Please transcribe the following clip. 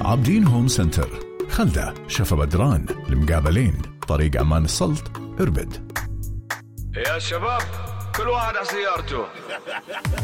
عابدين هوم سنتر، خلدة، شفا بدران، المقابلين، طريق عمان السلط، إربد. يا شباب كل واحد على سيارته.